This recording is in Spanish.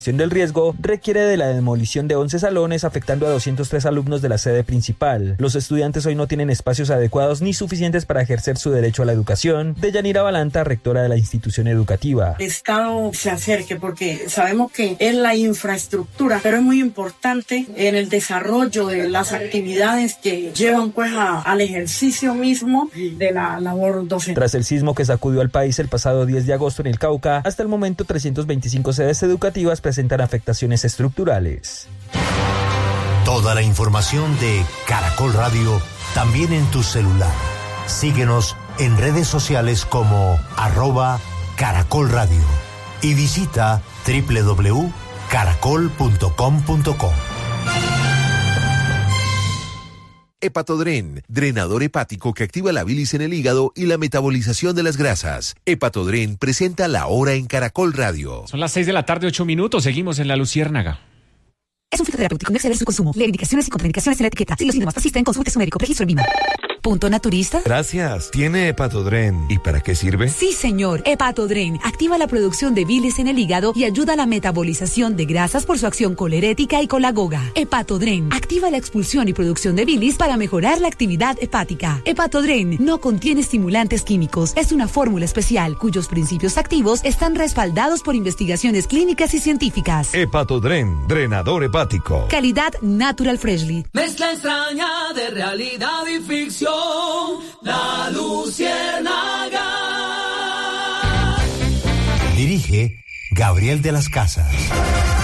Del riesgo requiere de la demolición de 11 salones, afectando a 203 alumnos de la sede principal. Los estudiantes hoy no tienen espacios adecuados ni suficientes para ejercer su derecho a la educación. Deyanira Balanta, rectora de la institución educativa. El Estado se acerque porque sabemos que es la infraestructura, pero es muy importante en el desarrollo de las actividades que llevan pues al ejercicio mismo de la labor docente. Tras el sismo que sacudió al país el pasado 10 de agosto en el Cauca, hasta el momento 325 sedes educativas presentan afectaciones estructurales. Toda la información de Caracol Radio también en tu celular. Síguenos en redes sociales como @Caracol Radio y visita www.caracol.com.co. Hepatodren, drenador hepático que activa la bilis en el hígado y la metabolización de las grasas. Hepatodren presenta La Hora en Caracol Radio. Son las 6:08 p.m, seguimos en La Luciérnaga. Es un fitoterapéutico, no exceder su consumo. Lee indicaciones y contraindicaciones en la etiqueta. Si los síntomas persisten, consulte a su médico. Registro en BIMA. ¿Punto naturista? Gracias. ¿Tiene Hepatodren? ¿Y para qué sirve? Sí, señor. Hepatodren activa la producción de bilis en el hígado y ayuda a la metabolización de grasas por su acción colerética y colagoga. Hepatodren activa la expulsión y producción de bilis para mejorar la actividad hepática. Hepatodren no contiene estimulantes químicos. Es una fórmula especial cuyos principios activos están respaldados por investigaciones clínicas y científicas. Hepatodren, drenador hepático. Calidad Natural Freshly. Mezcla extraña de realidad y ficción. La Luciérnaga. Dirige Gabriel de las Casas.